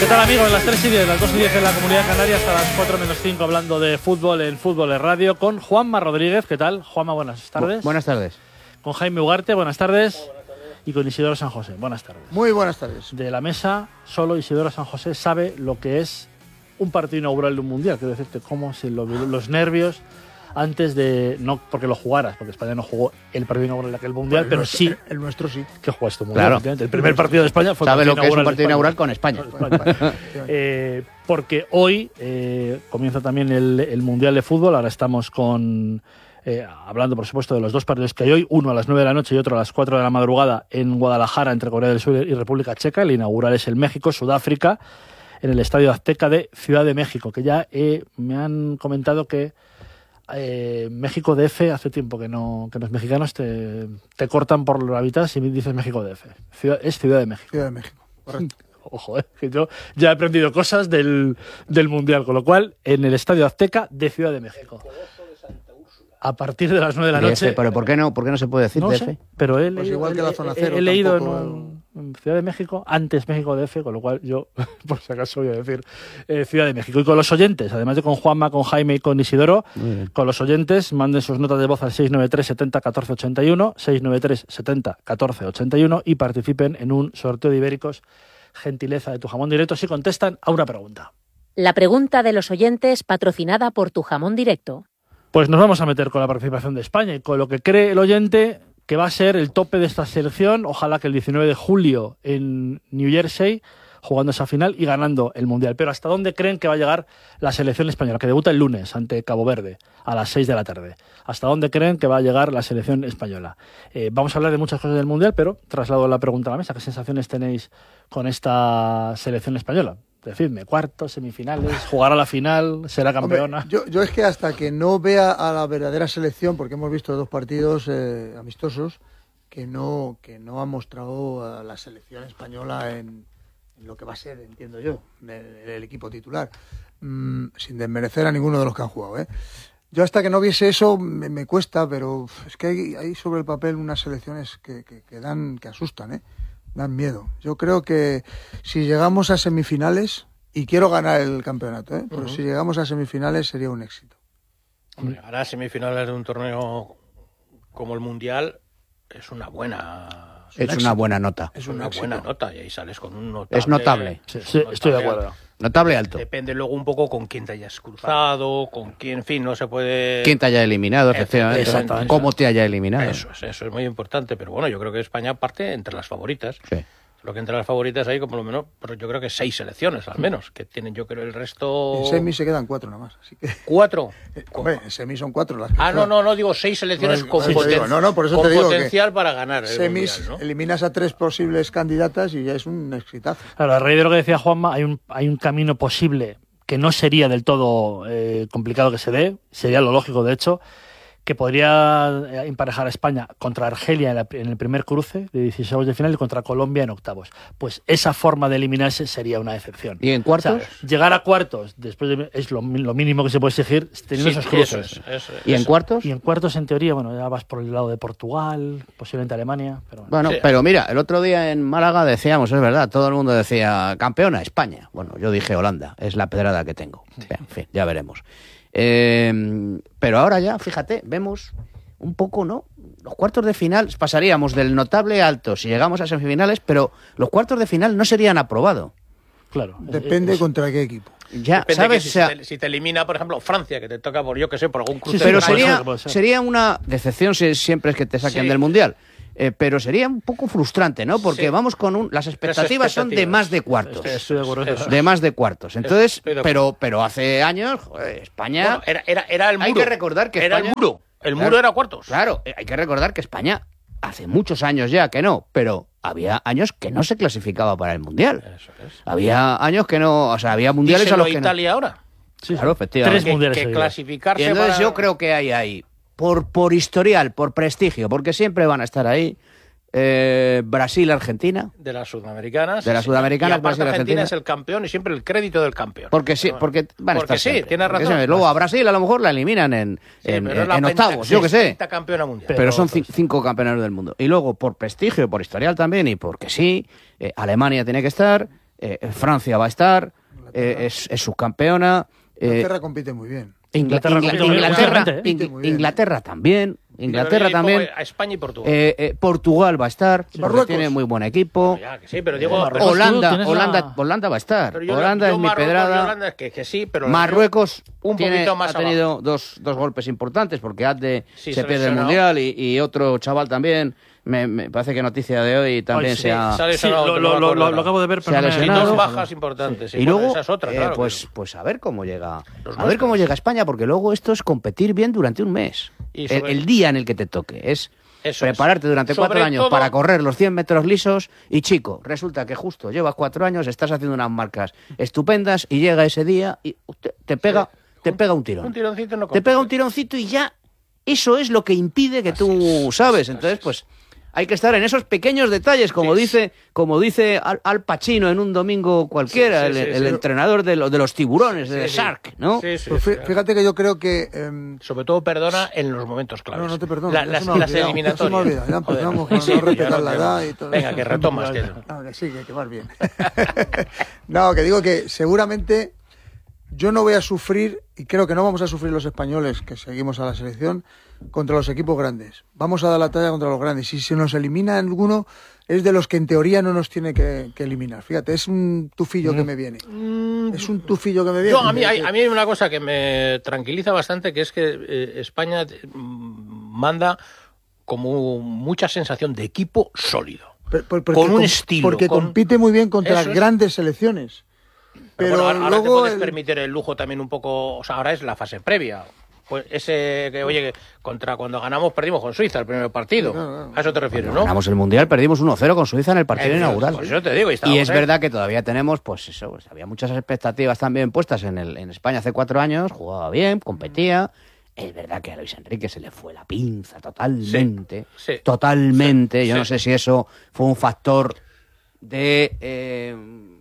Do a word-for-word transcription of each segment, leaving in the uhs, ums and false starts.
¿Qué tal, amigos? Las tres y diez, las dos y diez en la Comunidad Canaria, hasta las cuatro menos cinco, hablando de fútbol en Fútbol de Radio, con Juanma Rodríguez. ¿Qué tal? Juanma, buenas tardes. Bu buenas tardes. Con Jaime Ugarte, buenas tardes. Hola, buenas tardes. Y con Isidoro San José, buenas tardes. Muy buenas tardes. De la mesa, solo Isidoro San José sabe lo que es un partido inaugural de un mundial. Quiero decirte, cómo si lo, los nervios antes de, no porque lo jugaras, porque España no jugó el partido inaugural de aquel mundial, pero nuestro, sí el, el nuestro sí que jugaste mundial. Claro. El primer partido de España fue sabe lo que es un partido inaugural inaugural con España. Con España. eh, porque hoy eh, comienza también el, el mundial de fútbol. Ahora estamos con eh, hablando, por supuesto, de los dos partidos que hay hoy, uno a las nueve de la noche y otro a las cuatro de la madrugada en Guadalajara, entre Corea del Sur y República Checa. El inaugural es el México-Sudáfrica, en el Estadio Azteca de Ciudad de México, que ya eh, me han comentado que eh, México D F hace tiempo que no que los mexicanos te, te cortan por la mitad si dices México D F. Ciudad, es Ciudad de México. Ciudad de México, correcto. Ojo, eh, que yo ya he aprendido cosas del, del Mundial, con lo cual, en el Estadio Azteca de Ciudad de México. A partir de las nueve de la noche. D F, pero ¿por qué no, por qué no se puede decir no D F? F? Pero he pues leído, igual que la zona cero, he, he leído en, tampoco... un, en Ciudad de México, antes México D F, con lo cual yo, por si acaso voy a decir eh, Ciudad de México. Y con los oyentes, además de con Juanma, con Jaime y con Isidoro, con los oyentes, manden sus notas de voz al seis nueve tres, setenta, catorce ochenta y uno, seis nueve tres, setenta, catorce ochenta y uno y participen en un sorteo de ibéricos, gentileza de Tu Jamón Directo, si contestan a una pregunta. La pregunta de los oyentes, patrocinada por Tu Jamón Directo. Pues nos vamos a meter con la participación de España y con lo que cree el oyente que va a ser el tope de esta selección. Ojalá que el diecinueve de julio en New Jersey, jugando esa final y ganando el Mundial. Pero ¿hasta dónde creen que va a llegar la selección española, que debuta el lunes ante Cabo Verde a las seis de la tarde? ¿Hasta dónde creen que va a llegar la selección española? Eh, vamos a hablar de muchas cosas del Mundial, pero traslado la pregunta a la mesa. ¿Qué sensaciones tenéis con esta selección española? Decidme, cuartos, semifinales, jugará la final, será campeona. Hombre, yo, yo es que hasta que no vea a la verdadera selección, porque hemos visto dos partidos eh, amistosos, que no, que no ha mostrado a la selección española en, en lo que va a ser, entiendo yo, el, el equipo titular, mm, sin desmerecer a ninguno de los que han jugado, ¿eh? Yo hasta que no viese eso me, me cuesta, pero es que hay, hay sobre el papel unas selecciones que, que, que dan, que asustan, ¿eh? Dan miedo. Yo creo que si llegamos a semifinales, y quiero ganar el campeonato, ¿eh? Pero uh-huh. si llegamos a semifinales sería un éxito. Hombre, llegar a semifinales de un torneo como el Mundial es una buena... Es, es una buena nota. Es una buena nota y ahí sales con un notable... Es notable. Sí, sí, notable estoy de acuerdo. Alto. Notable alto. Depende luego un poco con quién te hayas cruzado, con quién, en fin, no se puede... Quién te haya eliminado, efectivamente. Exactamente. Cómo te haya eliminado. Eso es, eso es muy importante, pero bueno, yo creo que España parte entre las favoritas. Sí. Lo que entre las favoritas hay como lo menos, pero yo creo que seis selecciones al menos, que tienen, yo creo, el resto... En semi se quedan cuatro nada más, así que... ¿Cuatro? Eh, hombre, en semi son cuatro las que Ah, no, no, no, digo seis selecciones no, con, sí, poten digo, no, no, por eso con te digo potencial que para ganar el semis, mundial, ¿no? Eliminas a tres posibles candidatas y ya es un exitazo. Claro, a raíz de lo que decía Juanma, hay un, hay un camino posible que no sería del todo eh, complicado que se dé, sería lo lógico, de hecho, que podría emparejar a España contra Argelia en, la, en el primer cruce de dieciséis de final y contra Colombia en octavos. Pues esa forma de eliminarse sería una excepción. ¿Y en cuartos? O sea, llegar a cuartos después de, es lo, lo mínimo que se puede exigir teniendo sí, esos cruces. Eso es, eso es, ¿Y en eso. cuartos? Y en cuartos, en teoría, bueno, ya vas por el lado de Portugal, posiblemente Alemania. Pero bueno, bueno sí. pero mira, el otro día en Málaga decíamos, es verdad, todo el mundo decía campeona España. Bueno, yo dije Holanda, es la pedrada que tengo. Sí. En fin, ya veremos. Eh, pero ahora ya, fíjate, vemos un poco, ¿no? Los cuartos de final pasaríamos del notable alto si llegamos a semifinales, pero los cuartos de final no serían aprobados. Claro. Depende es, contra qué equipo. Ya, Depende ¿sabes? Que si, o sea, te, si te elimina, por ejemplo, Francia, que te toca por, yo que sé, por algún cruce. Sí, pero sí, sería, puede ser. sería una decepción si siempre es que te saquen Sí. del Mundial. Eh, pero sería un poco frustrante, ¿no? Porque Sí. vamos con un... Las expectativas, son de expectativas. más de cuartos. Estoy, estoy de acuerdo. Eso. De más de cuartos. Entonces, Estoy de acuerdo. pero, pero hace años, joder, España... Bueno, era, era, era el muro. Hay que recordar que Era España- el muro. El muro Claro, era cuartos. Claro, eh, hay que recordar que España hace muchos años ya que no, pero había años que no se clasificaba para el Mundial. Eso es. Había años que no... O sea, había mundiales a Díselo los que Italia ahora. Sí, Claro, sí. efectivamente. Tres Que, mundiales que seguidos. clasificarse Y entonces para... yo creo que hay ahí, por, por historial, por prestigio, porque siempre van a estar ahí, eh, Brasil, Argentina. De las sudamericanas. De las sudamericanas, Y aparte Brasil, Argentina Argentina. es el campeón y siempre el crédito del campeón. Porque sí, Pero bueno, porque van a porque estar sí, siempre. tienes Porque razón. siempre. Luego a Brasil a lo mejor la eliminan en, Sí, en, pero es en- la en penta- octavos, yo que sé. sexta campeona mundial. Pero, Pero, son ci- pues, cinco campeonatos del mundo. Y luego, por prestigio, por historial también, y porque sí, eh, Alemania tiene que estar, eh, Francia va a estar, eh, es, es subcampeona. Eh, Inglaterra compite muy bien. Inglaterra, Ingla- compite muy bien, Inglaterra, últimamente, ¿eh? Ing- Muy bien. Inglaterra también. Inglaterra Y luego también. A España y Portugal. Eh, eh, Portugal va a estar, porque Marruecos. tiene muy buen equipo. Bueno, ya, que sí, pero digo... Eh, pero- Marruecos, Holanda, tú tienes Holanda, la- Holanda va a estar. pero yo- Holanda yo es mi Marruecos y pedrada. Holanda es que, que sí, pero... Marruecos un tiene- poquito más ha tenido dos, dos golpes importantes porque Adde Sí, se se pierde el lesionó. Mundial y, y otro chaval también. Me, me parece que noticia de hoy también Ay, sí, se ha... sale Sí, sonado, lo, no lo- me lo- acuerdo lo- lo acabo de ver, Se pero ha no me- Y lesionado. dos bajas importantes. Y Sí, bueno, luego, esa es otra, eh, claro. pues, pues a ver cómo llega, Los a ver cómo nuestros. llega España, porque luego esto es competir bien durante un mes. Y El, sobre- el día en el que te toque es Eso prepararte es. durante Sobre cuatro años todo- para correr los cien metros lisos y chico, resulta que justo llevas cuatro años, estás haciendo unas marcas estupendas y llega ese día y te, te pega, te pega un tirón. Un tironcito no Te pega un compite. tironcito y ya eso es lo que impide que tú sabes. Entonces, pues hay que estar en esos pequeños detalles, como Sí. dice, como dice Al, Al Pacino en un domingo cualquiera, Sí, sí, el, sí, el sí. entrenador de, lo- de los tiburones, Sí, de sí. Shark, ¿no? Sí, sí, Pues fí- sí. fíjate que yo creo que... em, Sobre todo perdona en los momentos claves. no, no te perdono. La- ya las, se me ha las olvidado, eliminatorias. ya se me ha olvidado, ya Joder. empezamos con Sí, no ya respetar no la te- edad y todo Venga, eso. que retomas. que- No, que sí, que, que vas bien. No, que digo que seguramente yo no voy a sufrir, y creo que no vamos a sufrir los españoles que seguimos a la selección, contra los equipos grandes. Vamos a dar la talla contra los grandes. Y si se nos elimina alguno, es de los que en teoría no nos tiene que, que eliminar. Fíjate, es un tufillo que me viene. Es un tufillo que me viene. Yo, a mí, hay, a mí hay una cosa que me tranquiliza bastante, que es que eh, España mm, manda como mucha sensación de equipo sólido. Por- por- porque con un com- estilo, Porque con- compite muy bien contra Eso es. grandes selecciones. Pero, bueno, ahora, ahora te luego... puedes el- permitir el lujo también un poco, o sea, ahora es la fase previa. Pues ese que, oye, que contra cuando ganamos perdimos con Suiza el primer partido. Sí, claro, claro. A eso te refieres, ¿no? Ganamos el Mundial, perdimos uno cero con Suiza en el partido Eh, inaugural. Pues yo te digo, y, Y estábamos, es ¿eh? verdad que todavía tenemos, pues eso, pues había muchas expectativas también puestas en, el, en España hace cuatro años, jugaba bien, competía. Es verdad que a Luis Enrique se le fue la pinza totalmente, Sí, sí, totalmente. sí, Yo sí. no sé si eso fue un factor de eh,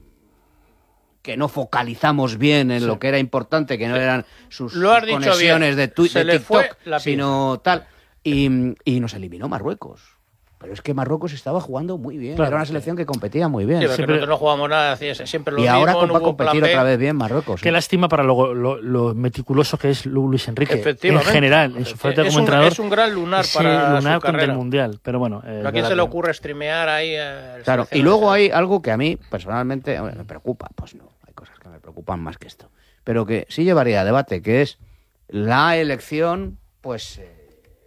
que no focalizamos bien en lo que era importante, que no eran sus, Lo has sus dicho conexiones bien. de, tu- Se de le TikTok, fue la sino tal. Y, y nos eliminó Marruecos. Pero es que Marruecos estaba jugando muy bien. Claro. Era una selección que competía muy bien. Sí, porque Siempre- nosotros no jugamos nada, hacía siempre lo Y mismo. ahora no va a hubo competir plan B. otra vez bien Marruecos. Qué ¿eh? lástima para lo, lo- lo meticuloso que es Lu- Luis Enrique. En Efectivamente. general, en su faceta Es como un- entrenador. es un gran lunar ese para lunar su contra carrera. el Mundial. Pero bueno. eh, ¿A quién verdad se le que- ocurre streamear ahí? eh, Claro, y selecciones? luego hay algo que a mí personalmente hombre, me preocupa. Pues no, hay cosas que me preocupan más que esto. Pero que sí llevaría a debate, que es la elección, pues... eh,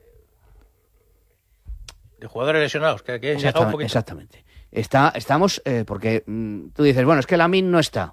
De jugadores lesionados, que, que han llegado un exactamente. poquito. exactamente. Está, estamos, eh, porque mm, tú dices, bueno, es que Lamine no está.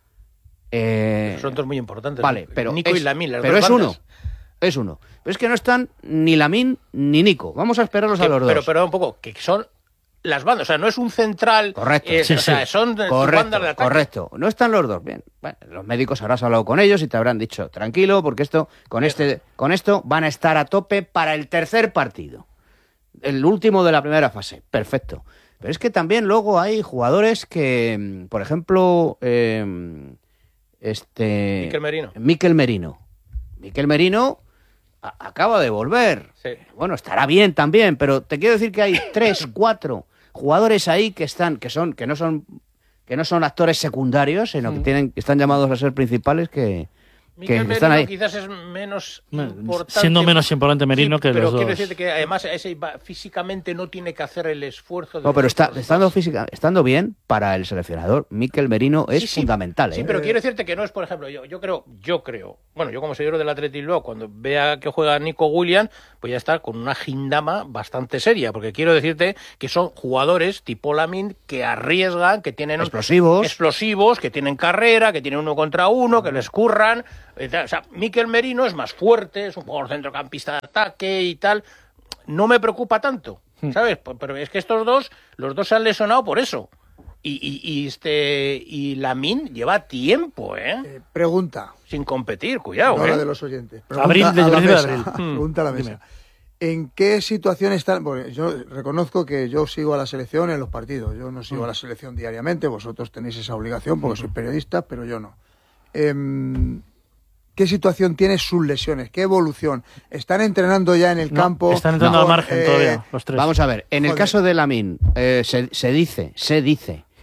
Eh, Son dos muy importantes. Vale, pero, Nico es, y Lamine, las pero dos es bandas. uno. Es uno. Pero es que no están ni Lamine ni Nico. Vamos a esperarlos Que- a los dos. pero, pero un poco, que son las bandas, o sea, no es un central. Correcto. eh, Sí, o sea, sí. son tus Correcto, bandas de ataque. correcto. No están los dos. Bien. Bueno, los médicos habrás hablado con ellos y te habrán dicho, tranquilo, porque esto, con este, con esto van a estar a tope para el tercer partido. El último de la primera fase. Perfecto. Pero es que también luego hay jugadores que, mm, por ejemplo, eh, este. Mikel Merino. Mikel Merino. Mikel Merino a- acaba de volver. Sí. Bueno, estará bien también, pero te quiero decir que hay tres, cuatro jugadores ahí que están, que son, que no son, que no son actores secundarios, sino que tienen, que están llamados a ser principales, que, que Mikel están Merino ahí. quizás es menos Bueno, importante. siendo menos importante Merino Sí, que pero los quiero dos. decirte que además ese va- físicamente no tiene que hacer el esfuerzo. De No, pero los está, otros estando dos. física, estando bien para el seleccionador, Mikel Merino es Sí, sí. fundamental. Sí, ¿eh? pero quiero decirte que no es, por ejemplo, yo, yo creo, yo creo, bueno, yo como seguidor del Athletic luego, cuando vea que juega Nico Williams, pues ya está con una gindama bastante seria, porque quiero decirte que son jugadores tipo Lamine que arriesgan, que tienen Explosivos. explosivos, que tienen carrera, que tienen uno contra uno, que les curran. eh, tal. O sea, Mikel Merino es más fuerte, es un jugador centrocampista de ataque y tal. No me preocupa tanto, ¿sabes? P- Pero es que estos dos, los dos se han lesionado por eso. Y, y, y este y Lamine lleva tiempo, ¿eh? Eh, pregunta, Sin competir, cuidado, no la ¿eh? de los oyentes. Abril, Pregunta desde a la principio de mesa. abril. Pregunta a la mesa. ¿En qué situación están? Bueno, yo reconozco que yo sigo a la selección en los partidos. Yo no sigo a la selección diariamente. Vosotros tenéis esa obligación porque sois periodistas, pero yo no. Em, ¿Qué situación tiene sus lesiones? ¿Qué evolución? ¿Están entrenando ya en el No, campo? están entrando Con, al margen eh, todavía, los tres. Vamos a ver, en el Joder. caso de Lamine, eh, se, se dice, se dice Mm.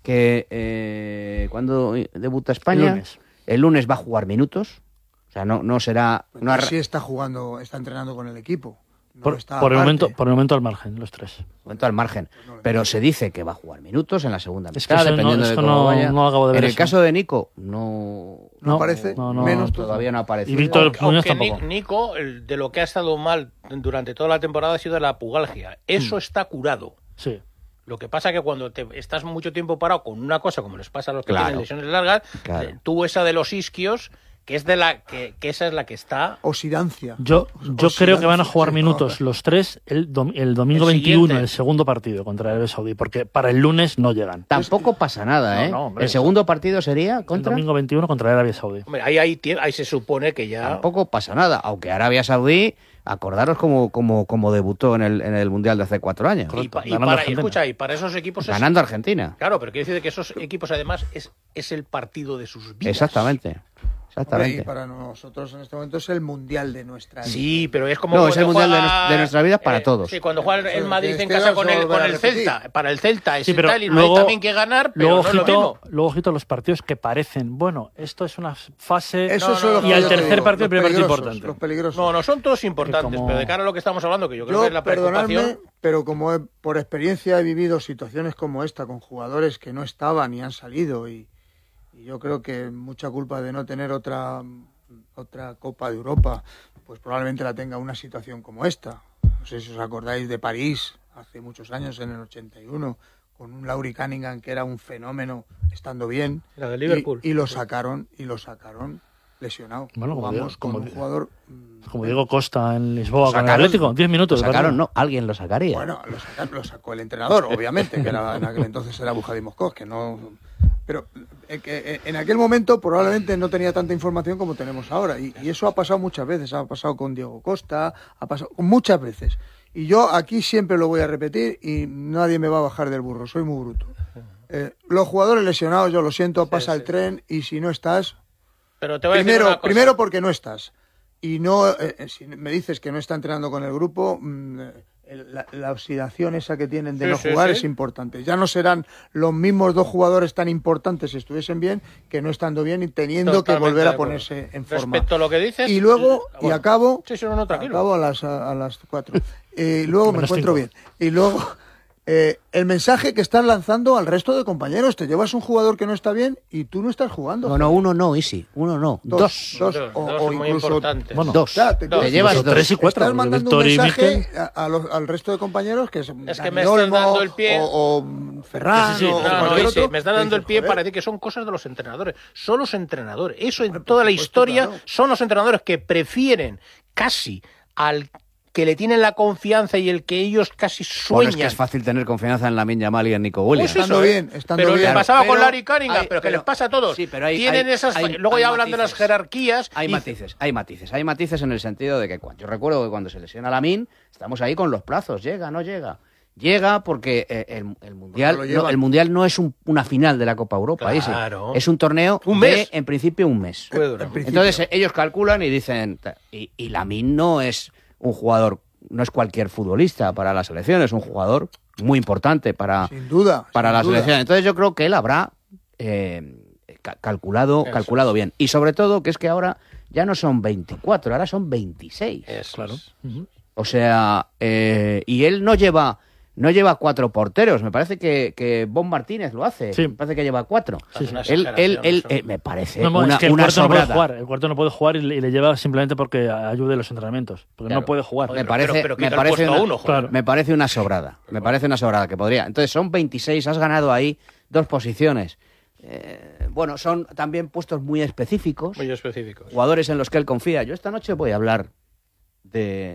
que eh, cuando debuta España, El lunes. el lunes va a jugar minutos. O sea, no, no será... No Pero arra- sí está jugando, está entrenando con el equipo. No Por, está por el aparte. momento, por el momento al margen, los tres. momento al margen. Pero se dice que va a jugar minutos en la segunda Es que mitad, eso no- dependiendo de eso cómo no- vaya. no acabo de ver en el eso. caso de Nico, no... No aparece, no, no, menos Todavía no ha aparecido. Y Víctor Aunque, Muñoz aunque tampoco. Ni- Nico, el- de lo que ha estado mal durante toda la temporada ha sido la pubalgia. Eso está curado. Sí. Lo que pasa es que cuando te estás mucho tiempo parado con una cosa, como les pasa a los que Claro. tienen lesiones largas, Claro. eh, tú esa de los isquios, que es de la que, que esa es la que está Osidancia. Yo, yo Osidancia, creo que van a jugar sí, minutos no, los tres el, dom- el domingo El veintiuno, siguiente. el segundo partido contra Arabia Saudí, porque para el lunes no llegan. Tampoco pasa nada, No, ¿eh? no, hombre, el segundo partido sería El contra... domingo veintiuno contra Arabia Saudí. Hombre, ahí, ahí, tie- ahí se supone que ya Tampoco pasa nada, aunque Arabia Saudí, acordaros cómo, cómo, cómo debutó en el, en el Mundial de hace cuatro años, y, pa- y ganando para, Argentina. escucha, y para esos equipos es, ganando a Argentina. claro, pero quiere decir que esos equipos además es, es el partido de sus vidas. Exactamente, Hombre, exactamente. y para nosotros en este momento es el mundial de nuestra Sí, pero es como No, cuando es el mundial de juega, nues- de nuestra vida para todos. Sí, cuando juega el- el Sí, Madrid que en este casa año con se el, volverá con a el repetir. Celta. Para el Celta es Sí, pero tal, y luego- Madrid también que ganar, pero Luego, no es lo ojito, mismo. luego, ojito, los partidos que parecen, bueno, esto es una fase Eso No, es no, lo no, que y al yo te tercer digo, partido, el los primer partido peligrosos, importante. Los peligrosos. No, no son todos importantes, como- pero de cara a lo que estamos hablando, que yo creo Yo, que es la preocupación. perdonadme, pero como he- por experiencia he vivido situaciones como esta con jugadores que no estaban y han salido y, y yo creo que mucha culpa de no tener otra otra Copa de Europa, pues probablemente la tenga una situación como esta. No sé si os acordáis de París hace muchos años, en el ochenta y uno, con un Laurie Cunningham que era un fenómeno estando bien. La de Liverpool. Y, y lo sacaron y lo sacaron lesionado. Bueno, como Jugamos digo, con como un digo. jugador mm, Como Diego Costa en Lisboa Lo con el sacaron, Atlético, diez minutos. Lo de sacaron, partido. no, alguien lo sacaría. Bueno, lo, saca- lo sacó el entrenador, obviamente, que era, en aquel entonces era Bujadi Moscos, que no... Pero eh, que, eh, en aquel momento probablemente no tenía tanta información como tenemos ahora. Y, y eso ha pasado muchas veces. Ha pasado con Diego Costa, ha pasado muchas veces. Y yo aquí siempre lo voy a repetir y nadie me va a bajar del burro. Soy muy bruto. Eh, los jugadores lesionados, yo lo siento, pasa sí. el tren y si no estás... Pero te voy a decir Primero, una cosa. primero porque no estás. Y no, eh, eh, si me dices que no está entrenando con el grupo, mm, el- la, la oxidación esa que tienen de Sí, no sí, jugar sí. es importante. Ya no serán los mismos dos jugadores tan importantes si estuviesen bien que no estando bien y teniendo Totalmente que volver de a acuerdo. ponerse en forma. Respecto a lo que dices... Y luego, y bueno, acabo, Sí, sí, no, no, tranquilo. acabo a las, a, a las cuatro. Y luego me Menos encuentro cinco. bien. Y luego, eh, el mensaje que están lanzando al resto de compañeros. Te llevas un jugador que no está bien y tú no estás jugando. No, no, uno no, Isi, uno no, dos. Dos, Dos, o, dos o es muy incluso importante. Bueno, Dos. Ya, te- te, dos. llevas Incluso dos. tres y cuatro. Estás porque mandando Víctor un y mensaje Mikel- a, a los- al resto de compañeros que es, Es que Dani me están Olmo dando el pie. o, o Ferran Sí, sí, o no, no, cualquier y sí, otro. me está que dando el dices, pie joder, para decir que son cosas de los entrenadores. Son los entrenadores. Eso en Por toda la supuesto, historia claro. son los entrenadores que prefieren casi al que le tienen la confianza y el que ellos casi Bueno, es sueñan. que es fácil tener confianza en Lamine Yamal y en Nico Williams. Pues Estando eso, ¿eh? bien, estando pero bien. le pasaba Pero con Larry Cunningham, hay- pero que pero- les pasa a todos. sí, pero hay- Tienen hay- esas. hay- luego hay ya hablan de las matices. jerarquías. Hay y- matices, hay matices, hay matices en el sentido de que cuando, yo recuerdo que cuando se lesiona Lamine, estamos ahí con los plazos, llega, no llega. Llega porque eh, el, el mundial Porque lo no, llevan. el mundial no es un- una final de la Copa Europa, ese. Claro. Es un torneo Un de, mes. en principio, un mes. Puede durar. En principio. Entonces eh, ellos calculan y dicen, ta- y, y Lamine no es un jugador, no es cualquier futbolista para la selección, es un jugador muy importante para, Sin duda. para sin la duda. selección. Entonces yo creo que él habrá eh, ca- calculado, Eso calculado es. bien. Y sobre todo que es que ahora ya no son veinticuatro, ahora son veintiséis. Eso Claro. es. Ujú. O sea, eh, y él no lleva no lleva cuatro porteros. Me parece que, que Bon Martínez lo hace. Sí. Me parece que lleva cuatro. Sí, sí. Una Él, él, él, exageración, eh, eso. me parece No, no, una, es que el una cuarto no puede sobrada. jugar. El cuarto no puede jugar y le, y le lleva simplemente porque ayude en los entrenamientos. Porque Claro. no puede jugar. Me Pero- parece, pero- pero me quita el parece puesto a una, uno, joder. Claro. me parece una sobrada. Me parece una sobrada que podría. Entonces son veintiséis, has ganado ahí dos posiciones. Eh, bueno, son también puestos muy específicos, Muy específicos. jugadores en los que él confía. Yo esta noche voy a hablar de,